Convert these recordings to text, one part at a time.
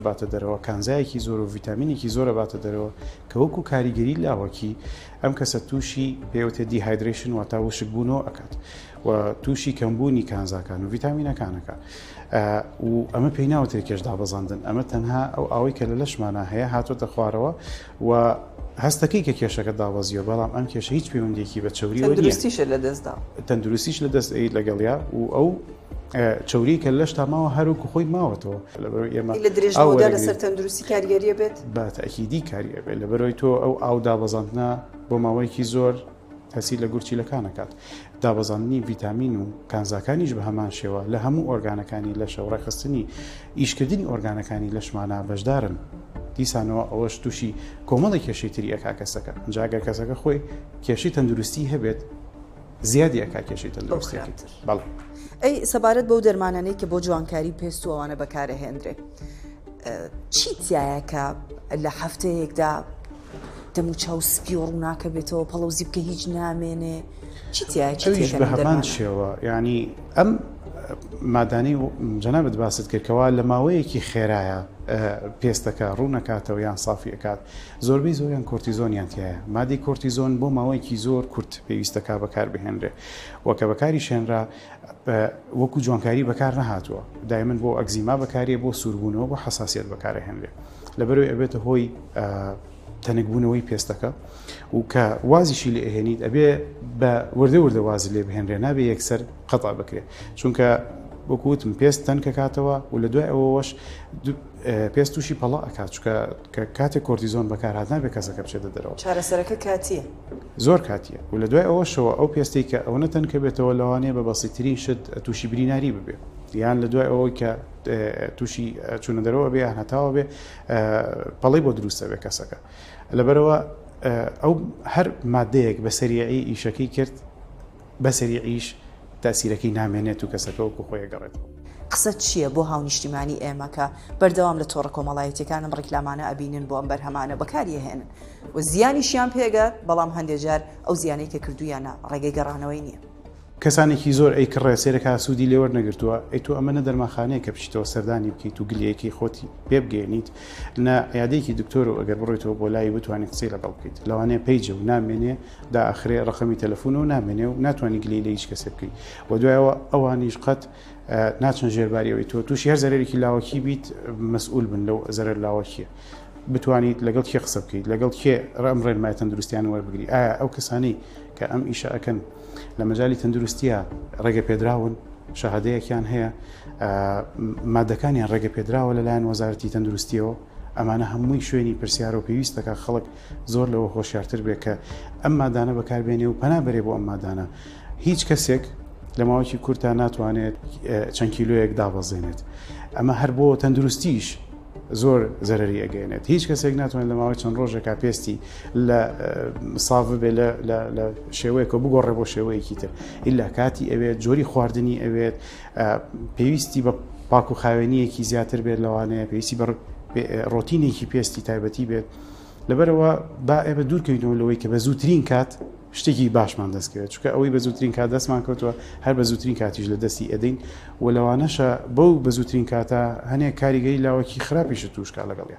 باتە دەرەوە کانزایەکی زۆر و ڤیتامینێکی زۆرە باتە دەرەوە کە وەکو کاریگەری لاوەکی ئەم کەسە تووشی پێوتە دیهایدرێشن واتە وشک بوونەوە ئەکات و تووشی کەمبوونی کانزاکان و ڤیتامینەکانەکە و ئەمە پێی ناوتێت کێش دابەزاندن ئەمە تەنها ئەو ئاوەی کە لە لەشمانە هەیە هاتوۆتە خوارەوە و هەستەکەی کە کێشەکە داوەزیەوە بەڵام ئەم کێشە هیچ پەیوەندێکی بە چوریەوە تەندروستیشە لە دەستدا تەندروستیش لە دەست لەگەڵیا و ئەو چوری کە لەش تا ماوە هەروکو خۆی ماوەتەوە لە درێژەوەدا لەسەر تەندروستی کاریگەریە بێت بە تەکیدی کاریە بێت لەبەرەوەی تۆ ئەو ئاو دابەزاندنە بۆ ماوەیەکی زۆر تەسیر لە گورچیلەکانەکات دابەزاندنی ڤیتامین و کانزاکانیش بە هەمان شێوە لە هەموو ئۆرگانەکانی لەشە و ڕێخستنی ئیشکردنی ئۆرگانەکانی لەشمانە بەشدارن دیسانەوە ئەوەش تووشی کۆمەڵی کێشەی تری ئەکا کەسەکە جاگەر کەسەکە خۆی کێشەی تەندروستی هەبێت زیادی ئەکا کێشەی تەندروستی بەڵێ ئەی سەبارەت بەو دەرمانانەی کە بۆ جوانکاری پێست و ئەوانە بەکارەهێنرێت چی تایە کە لە هەفتەیەکدا دەم و چاو سپی و ڕووناکە بێتەوە پەڵەوزی بکە هیچ نامێنێ چی تایە ئەویش بە هەمان شێوە یعنی ئەم مادانەی جەنابەت باست کردکەوە لە ماوەیەکی خێرایە پێستەکە ڕوونەکاتەوە یان سافی ئەکات زۆربەی زۆریان کۆرتیزۆنیان تایە مادی کۆرتیزۆن بۆ ماوەیەکی زۆر کورت پێویستەکە بەکار بهێنرێ وەکە بەکاری شێنرا وەکو جوانکاری بەکار نەهاتووە دایمن بۆ ئەگزیما بەکارێ بۆ سووربوونەوە بۆ حساسیت بەکارهێنرێ لەبەرەوەی ئەبێتە هۆی تەنکبوونەوەی پێستەکە و کە وازیشی لێ ئەهێنیت ئەبێ بە وردە وازی لێ بهێنرێ نابێ یەکسەر قەتا بکرێت چونکە وەکوتم پێست تەنکە کاتەوە و لە دوای ئەوەش پێست تووشی پەڵا ئەکات چکە کاتێک کۆرتیزۆن بەکارهات نابێت کەسەکە بچێتە دەرەوە چارەسەرەکە کاتیە زۆر کاتیە و لە دوای ئەوەشەوە ئەو پێستەی کە ئەوە تەنکە بێتەوە لەوانەیە بە بەسیترین شت تووشی بریناری ببێ یان لە دوای ئەوەی کە تووشی چوونە دەرەوە بێ هەتاوە بێ پەڵی بۆ دروستە بێ کەسەکە لەبەرەوە ئەو هەر مادەیەک بە سەریعی ئیشەکەی کرد بە سەریعیش تاسیرەکەی نامێنێت و کەسەکە وەکو خۆی گەڕێتەوە قسە چییە بۆ هاونیشتیمانی ئێمە کە بەردەوام لە تۆڕە کۆمەڵایەتیەکانم ڕیکلامانە ئەبینن بۆ ئەم بەرهەمانە بەکاریهێنن و زیانیشیان پێگات بەڵام هەندێک جار ئەو زیانەی کە کردویانە ڕێگەی گەڕانەوەی نییە کەسانێکی زۆر ئەی کڕێ سێرەکە سوودی لێوە نەگرتووە ئەی تۆ ئەمەنە دەرماخانەیە کە بچیتەوە سەردانی بکەیت و گلەیەکی خۆتی پێ بگەێنیت لە یادێکی دکتۆر و ئەگەر بڕۆیتەوە بۆ لای بتوانێت قسەی لەگەڵ بکەیت لەوانەیە پەیجە و نامێنێ داخرێ ڕقمی تەلەفۆن و نامێنێ و ناتوانانی گلەی لە هیچ کەسە بکەیت و دوایەوە ئەوانیش قەت ناچن ژێرباریەوەی تۆ تووشی هەر زەرێکی لاوەکی بیت مەسئول بن لەو زەرەر لاوەکیە بتوانیت لەگەڵ کێ قسە بکەیت لەگەڵ کێ ڕەم ڕێنمای تەندروستیان وەربگری ئایا ئەو کەسانەی کە ئەم ئیشە ئەکەن لە مەجای تەندروستیە ڕێگە پێدراون شەهادەیەکیان هەیە مادەکانیان ڕێگە پێدراوە لەلایەن وەزارەتی تەندروستیەوە ئەمانە هەمووی شوێنی پرسیار و پێویستەکە خەڵک زۆر لەوە خۆشیارتر بێت کە ئەم مادانە بەکاربێنێ و پەنابەرێ بۆ ئەم مادانە هیچ کەسێک لە ماوەی کورتە ناتوانێت چەند کیلۆیەک دابەزێنێت ئەمە هەر بۆ تەندروستیش زۆر زەرری ئەگەێنێت هیچ کەسێک ناتوانێت لە ماوەی چەند ڕۆژێکا پێستی لە ساڤ بێ لە شێوەیەکە بگۆڕێ بۆ شێوەیەکی تر ئیلا کاتی ئەوێت جۆری خواردنی ئەوێت پێویستی بە پاک و خاوێنیەکی زیاتر بێت لەوانەیە پێویستی بە ڕۆتینێکی پێستی تایبەتی بێت لەبەرەوە با ئێمە دوورکەوینەوە لەوەی کە بە زووترین کات شتێکی باشمان دەستکەوێت چونکە ئەوەی بە زووترین کات دەستمان کەوتووە هەر بە زووترین کاتیش لە دەستی ئەدەین و لەوانەشە بەو بە زووترین کاتە هەنێک کاریگەری لاوەکی خراپیش تووشکا لەگەڵیە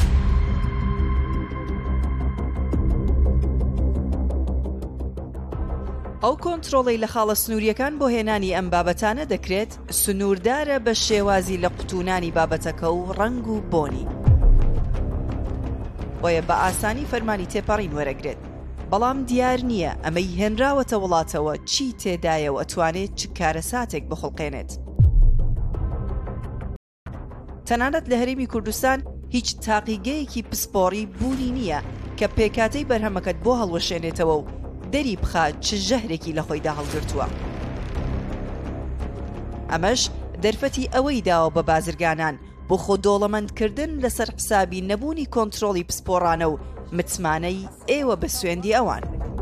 ئەو کۆنتڕۆڵی لە خاڵە سنووریەکان بۆ هێنانی ئەم بابەتانە دەکرێت سنووردارە بە شێوازی لە قوتونانی بابەتەکە و ڕنگ و بۆنی بۆیە بە ئاسانی فەرمانی تێپەڕین وەرەگرێت بەڵام دیار نییە ئەمەی هێنراوەتە وڵاتەوە چی تێدایە و ئەتوانێت چ کارەساتێک بخڵقێنێت تەنانەت لە هەرێمی کوردستان هیچ تاقیگەیەکی پسپۆڕی بوونی نییە کە پێکاتەی بەرهەمەکەت بۆ هەڵوەشێنێتەوە و دەری بخات چ ژەهرێکی لە خۆیدا هەڵگرتووە ئەمەش دەرفەتی ئەوەی داوە بە بازرگانان بۆ خۆ دۆڵەمەندکردن لەسەر حسابی نەبوونی کۆنتڕۆڵی پسپۆڕانە و متمانەی ئێوە بە سوێندی ئەوان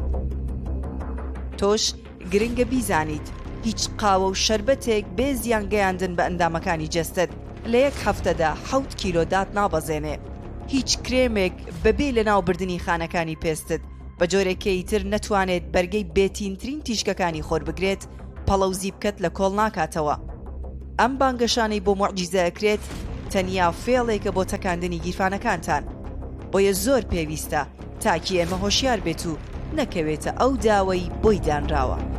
تۆش گرنگە بیزانیت هیچ قاوە و شەربەتێک بێ زیانگەیاندن بە ئەندامەکانی جەستت لە یەک هەفتەدا 7 کیلۆدات نابەزێنێ هیچ کرێمێک بەبێ لە ناوبردنی خانەکانی پێستت بە جۆرێکەی تر نەتوانێت بەرگەی بێتینترین تیشکەکانی خۆر بگرێت پەڵەوزی بکەت لە کۆڵ ناکاتەوە ئەم بانگەشانەی بۆ موعجیزە ئەکرێت تەنیا فێڵێکە بۆ تەکاندنی گیرفانەکانتان. بۆیە زۆر پێویستە تاکی ئێمە هۆشیار بێت و نەکەوێتە ئەو داوای بۆی دانراوە.